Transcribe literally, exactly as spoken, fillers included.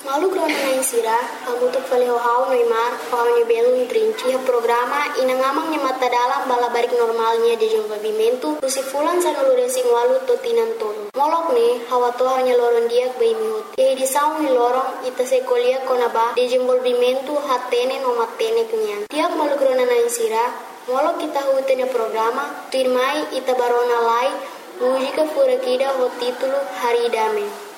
Malu grona na insira, amutuk faleho hau noimar, hau ni belun trinci ha programa inangamang nya mata dalam bala barik normalnya de desenvolvimento, usi fulan sa nulu resing walu to tinan tolo. Molok ne, hawa to hanya loron diak bay mihut. E di saung ni lorong, ita se kolia konaba, de desenvolvimento hatene no matene kunyan. Tiap malu grona na insira, molok kita hutene programa, tuirmai ita barona lai, mujika fura kida ho titulo Hari Dame.